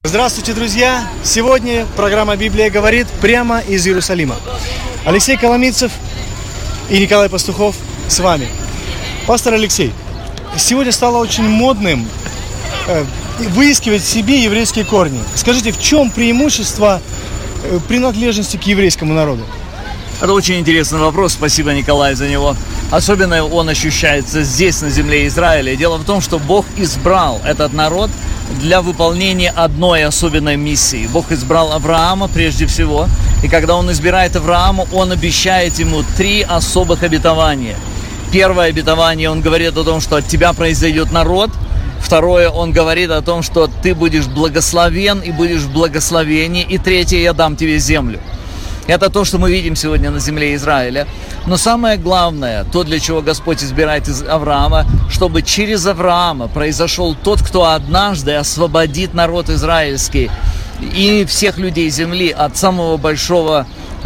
Здравствуйте, друзья! Сегодня программа «Библия говорит» прямо из Иерусалима. Алексей Коломийцев и Николай Пастухов с вами. Пастор Алексей, сегодня стало очень модным выискивать в себе еврейские корни. Скажите, в чем преимущество принадлежности к еврейскому народу? Это очень интересный вопрос, спасибо, Николай, за него. Особенно он ощущается здесь, на земле Израиля. Дело в том, что Бог избрал этот народ для выполнения одной особенной миссии. Бог избрал Авраама прежде всего, и когда Он избирает Авраама, Он обещает ему 3 особых обетования. Первое обетование, Он говорит о том, что от тебя произойдет народ. Второе, Он говорит о том, что ты будешь благословен и будешь в благословении. И третье, я дам тебе землю. Это то, что мы видим сегодня на земле Израиля. Но самое главное, то, для чего Господь избирает из Авраама, чтобы через Авраама произошел тот, кто однажды освободит народ израильский и всех людей земли от самого большого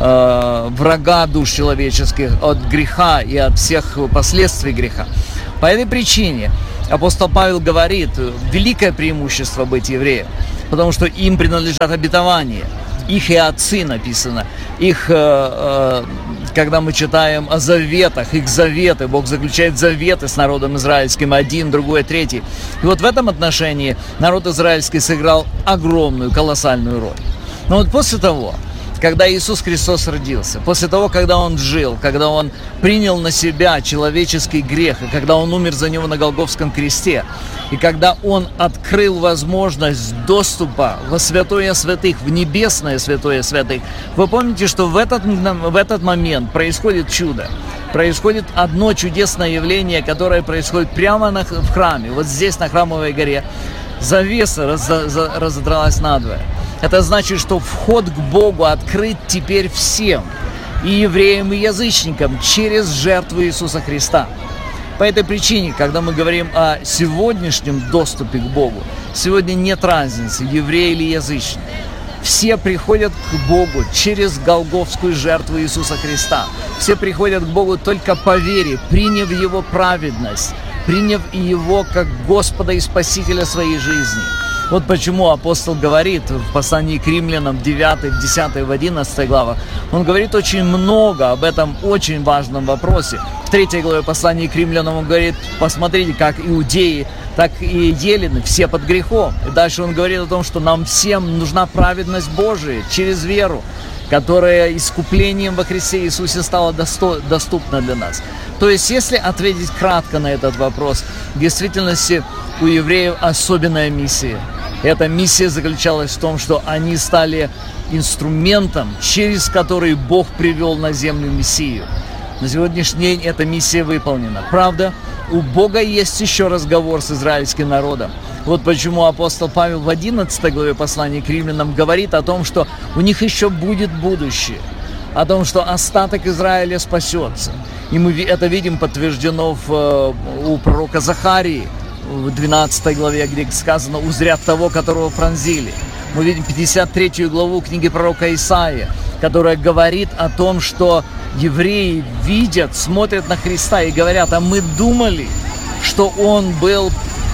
врага душ человеческих, от греха и от всех последствий греха. По этой причине апостол Павел говорит, великое преимущество быть евреем, потому что им принадлежат обетования. Их и отцы написано. Их, когда мы читаем о заветах, их заветы, Бог заключает заветы с народом израильским, один, другой, третий. И вот в этом отношении народ израильский сыграл огромную, колоссальную роль. Но вот после того, когда Иисус Христос родился, после того, когда Он жил, когда Он принял на себя человеческий грех, и когда Он умер за него на Голгофском кресте, и когда Он открыл возможность доступа во святое святых, в небесное святое святых, вы помните, что в этот момент происходит чудо. Происходит одно чудесное явление, которое происходит прямо в храме, вот здесь, на Храмовой горе. Завеса разодралась надвое. Это значит, что вход к Богу открыт теперь всем, и евреям, и язычникам, через жертву Иисуса Христа. По этой причине, когда мы говорим о сегодняшнем доступе к Богу, сегодня нет разницы, еврей или язычник. Все приходят к Богу через голгофскую жертву Иисуса Христа. Все приходят к Богу только по вере, приняв Его праведность, приняв Его как Господа и Спасителя своей жизни. Вот почему апостол говорит в послании к римлянам 9, в 10, в 11 главах, он говорит очень много об этом очень важном вопросе. В 3 главе послания к римлянам он говорит, посмотрите, как иудеи, так и елены, все под грехом. И дальше он говорит о том, что нам всем нужна праведность Божия через веру, которая искуплением во Христе Иисусе стала доступна для нас. То есть, если ответить кратко на этот вопрос, в действительности у евреев особенная миссия. Эта миссия заключалась в том, что они стали инструментом, через который Бог привел на землю Мессию. На сегодняшний день эта миссия выполнена. Правда, у Бога есть еще разговор с израильским народом. Вот почему апостол Павел в 11 главе послания к римлянам говорит о том, что у них еще будет будущее, о том, что остаток Израиля спасется. И мы это видим подтверждено у пророка Захарии, в 12 главе, где сказано «узрят того, которого пронзили». Мы видим 53 главу книги пророка Исаия, которая говорит о том, что евреи видят, смотрят на Христа и говорят, а мы думали, что Он был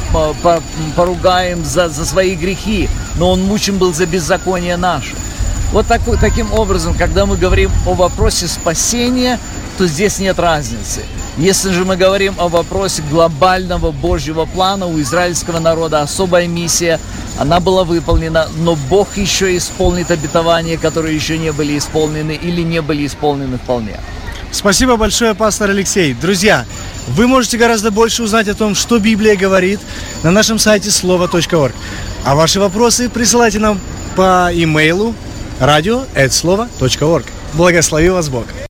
поругаем за свои грехи, но Он мучим был за беззаконие наше. Вот таким образом, когда мы говорим о вопросе спасения, то здесь нет разницы. Если же мы говорим о вопросе глобального Божьего плана, у израильского народа особая миссия, она была выполнена, но Бог еще исполнит обетования, которые еще не были исполнены или не были исполнены вполне. Спасибо большое, пастор Алексей. Друзья, вы можете гораздо больше узнать о том, что Библия говорит, на нашем сайте slovo.org. А ваши вопросы присылайте нам по имейлу radio@slovo.org. Благослови вас Бог!